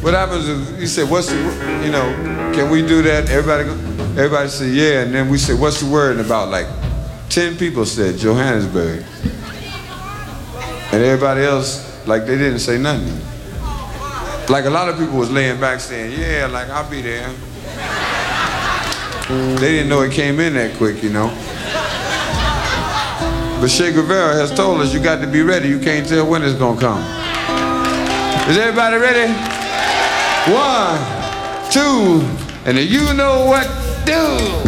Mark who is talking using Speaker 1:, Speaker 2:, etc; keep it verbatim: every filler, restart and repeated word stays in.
Speaker 1: what happens is you say, what's the, you know, can we do that? Everybody, go, everybody say, yeah, and then we say, what's the word? And about like ten people said Johannesburg. And everybody else, like they didn't say nothing. Like a lot of people was laying back saying, yeah, like I'll be there. They didn't know it came in that quick, you know. But Che Guevara has told us you got to be ready. You can't tell when it's gonna come. Is everybody ready? One, two, and then you know what to do.